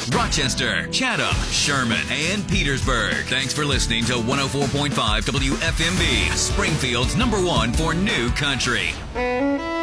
Rochester, Chatham, Sherman, and Petersburg. Thanks for listening to 104.5 WFMB, Springfield's #1 for new country.